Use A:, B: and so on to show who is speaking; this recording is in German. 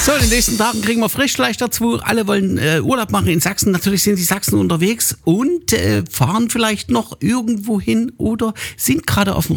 A: So, in den nächsten Tagen kriegen wir Frischfleisch dazu. Alle wollen Urlaub machen in Sachsen. Natürlich sind die Sachsen unterwegs und fahren vielleicht noch irgendwo hin oder sind gerade auf dem